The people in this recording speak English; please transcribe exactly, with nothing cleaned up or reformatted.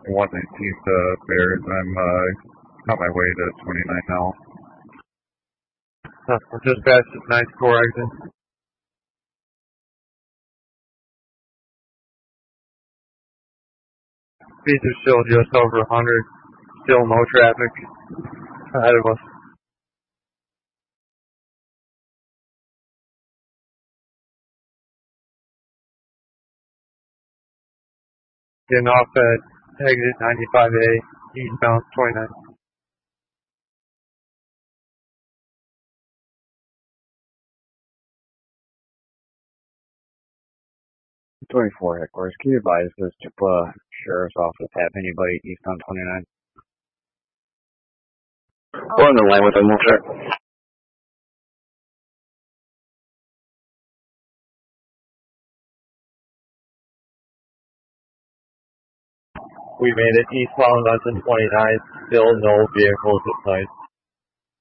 one nineteenth uh, Bears. I'm uh, on my way to twenty-nine now. Huh, we're just past the ninth core exit. Speeds are still just over one hundred. Still no traffic ahead of us. Getting off at exit ninety-five A, eastbound twenty-nine. twenty-four headquarters, can you advise this to uh, Sheriff's Office have anybody east on twenty-nine? We're on the line with them, sir. We made it eastbound onto twenty-nine, still no vehicles at sight.